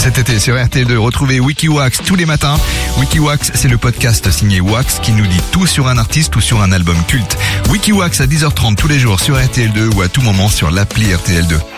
cet été sur RTL2. Retrouvez Wikiwax tous les matins. Wikiwax, c'est le podcast signé Wax qui nous dit tout sur un artiste ou sur un album culte. Wikiwax à 10h30 tous les jours sur RTL2 ou à tout moment sur l'appli RTL2.